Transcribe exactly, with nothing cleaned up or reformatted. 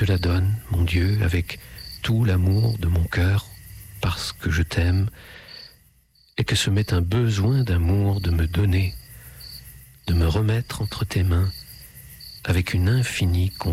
te la donne, mon Dieu, avec tout l'amour de mon cœur, parce que je t'aime, et que ce m'est un besoin d'amour de me donner, de me remettre entre tes mains, avec une infinie confiance.